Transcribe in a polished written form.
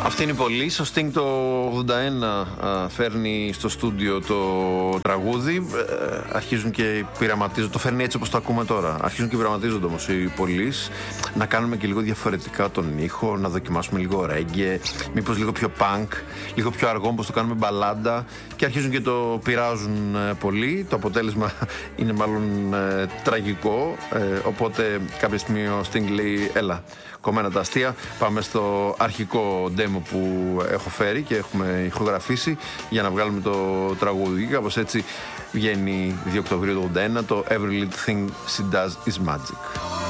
Αυτή είναι η Police. Ο Sting το 81 φέρνει στο στούντιο το τραγούδι. Αρχίζουν και πειραματίζονται. Το φέρνει έτσι όπως το ακούμε τώρα. Αρχίζουν και πειραματίζονται όμως οι Police. Να κάνουμε και λίγο διαφορετικά τον ήχο, να δοκιμάσουμε λίγο reggae, μήπως λίγο πιο punk, λίγο πιο αργό, όπως το κάνουμε μπαλάντα. Και αρχίζουν και το πειράζουν πολύ. Το αποτέλεσμα είναι μάλλον τραγικό. Οπότε κάποια στιγμή ο Sting λέει: έλα, κομμένα τα αστεία. Πάμε στο αρχικό demo που έχω φέρει και έχουμε ηχογραφήσει για να βγάλουμε το τραγούδι. Κάπως έτσι βγαίνει 2 Οκτωβρίου του 81 το Every Little Thing She Does Is Magic.